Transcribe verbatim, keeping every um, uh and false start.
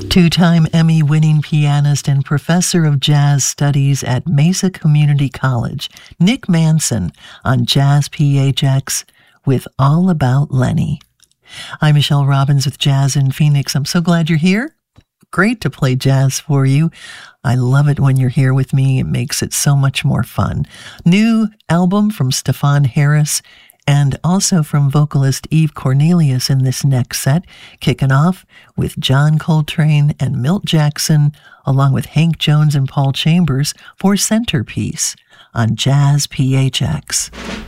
Two-time Emmy-winning pianist and professor of jazz studies at Mesa Community College, Nick Manson on Jazz P H X with All About Lenny. I'm Michelle Robbins with Jazz in Phoenix. I'm so glad you're here. Great to play jazz for you. I love it when you're here with me. It makes it so much more fun. New album from Stefon Harris and also from vocalist Eve Cornelius in this next set, kicking off with John Coltrane and Milt Jackson, along with Hank Jones and Paul Chambers for Centerpiece on Jazz P H X.